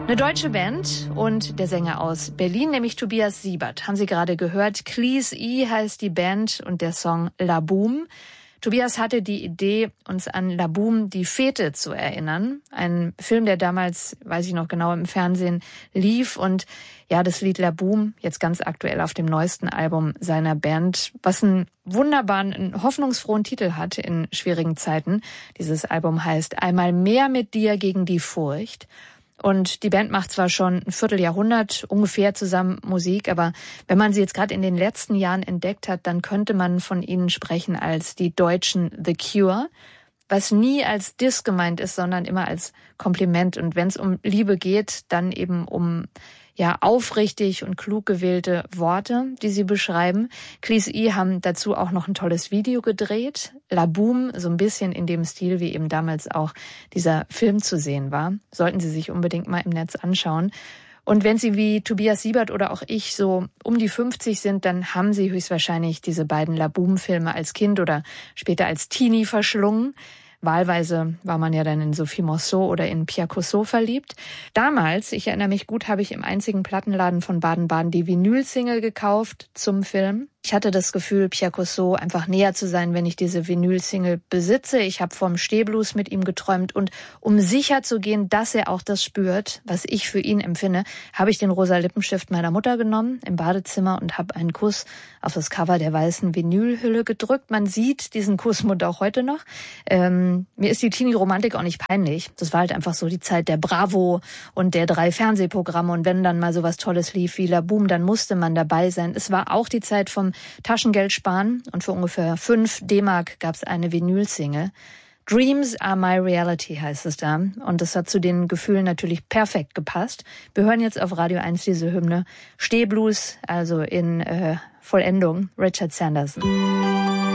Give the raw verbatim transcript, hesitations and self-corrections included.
Eine deutsche Band und der Sänger aus Berlin, nämlich Tobias Siebert. Haben Sie gerade gehört? Cleese E heißt die Band und der Song La Boom. Tobias hatte die Idee, uns an La Boom, die Fete, zu erinnern. Ein Film, der damals, weiß ich noch genau, im Fernsehen lief. Und ja, das Lied La Boom, jetzt ganz aktuell auf dem neuesten Album seiner Band, was einen wunderbaren, einen hoffnungsfrohen Titel hat in schwierigen Zeiten. Dieses Album heißt Einmal mehr mit dir gegen die Furcht. Und die Band macht zwar schon ein Vierteljahrhundert ungefähr zusammen Musik, aber wenn man sie jetzt gerade in den letzten Jahren entdeckt hat, dann könnte man von ihnen sprechen als die deutschen The Cure, was nie als Diss gemeint ist, sondern immer als Kompliment. Und wenn es um Liebe geht, dann eben um ja aufrichtig und klug gewählte Worte, die sie beschreiben. Cleese E haben dazu auch noch ein tolles Video gedreht. La Boom, so ein bisschen in dem Stil, wie eben damals auch dieser Film zu sehen war. Sollten Sie sich unbedingt mal im Netz anschauen. Und wenn Sie wie Tobias Siebert oder auch ich so um die fünfzig sind, dann haben Sie höchstwahrscheinlich diese beiden La Boom-Filme als Kind oder später als Teenie verschlungen. Wahlweise war man ja dann in Sophie Marceau oder in Pierre Cossot verliebt. Damals, ich erinnere mich gut, habe ich im einzigen Plattenladen von Baden-Baden die Vinyl-Single gekauft zum Film. Ich hatte das Gefühl, Pierre Cossot einfach näher zu sein, wenn ich diese Vinyl-Single besitze. Ich habe vom Stehblues mit ihm geträumt und um sicher zu gehen, dass er auch das spürt, was ich für ihn empfinde, habe ich den rosa Lippenstift meiner Mutter genommen im Badezimmer und habe einen Kuss auf das Cover der weißen Vinylhülle gedrückt. Man sieht diesen Kussmund auch heute noch. Ähm, mir ist die Teenie-Romantik auch nicht peinlich. Das war halt einfach so die Zeit der Bravo und der drei Fernsehprogramme. Und wenn dann mal so was Tolles lief wie La Boom, dann musste man dabei sein. Es war auch die Zeit vom Taschengeld sparen und für ungefähr fünf D-Mark gab es eine Vinyl-Single. Dreams are my reality heißt es da. Und das hat zu den Gefühlen natürlich perfekt gepasst. Wir hören jetzt auf Radio eins diese Hymne Stehblues, also in äh, Vollendung, Richard Sanderson.